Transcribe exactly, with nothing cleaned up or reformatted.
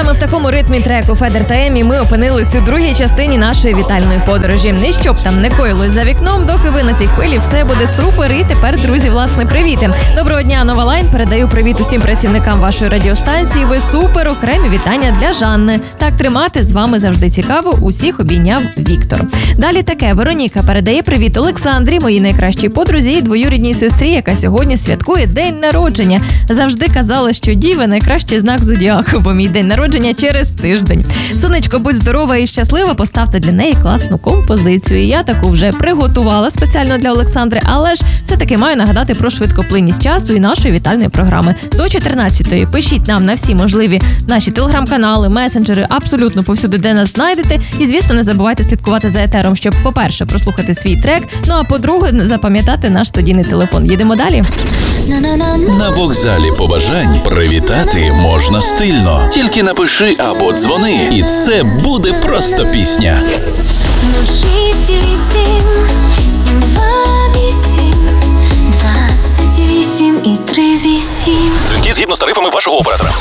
Саме в такому ритмі треку Федер та Емі ми опинились у другій частині нашої вітальної подорожі. І щоб там не коїлось за вікном, доки ви на цій хвилі, все буде супер. І тепер, друзі, власне, привіти. Доброго дня, Нова Лайн. Передаю привіт усім працівникам вашої радіостанції. Ви супер. Окремі вітання для Жанни. Так тримати, з вами завжди цікаво. Усіх обійняв Віктор. Далі таке. Вероніка передає привіт Олександрі, моїй найкращій подрузі і двоюрідній сестрі, яка сьогодні святкує день народження. Завжди казала, що діви – найкращий знак зодіаку, бо мій день народження через тиждень. Сонечко, будь здорова і щаслива, поставте для неї класну композицію. І я таку вже приготувала спеціально для Олександри, але ж все-таки маю нагадати про швидкоплинність часу і нашої вітальної програми. До чотирнадцятої пишіть нам на всі можливі наші телеграм-канали, месенджери, абсолютно повсюди, де нас знайдете. І, звісно, не забувайте слідкувати за етером, щоб, по-перше, прослухати свій трек, ну а по-друге, запам'ятати наш студійний телефон. Їдемо далі. На вокзалі побажань привітати можна стильно. Тільки напиши або дзвони, і це буде просто пісня. шість вісім сім два вісім двадцять вісім і три вісім. Дзвінки згідно з тарифами вашого оператора.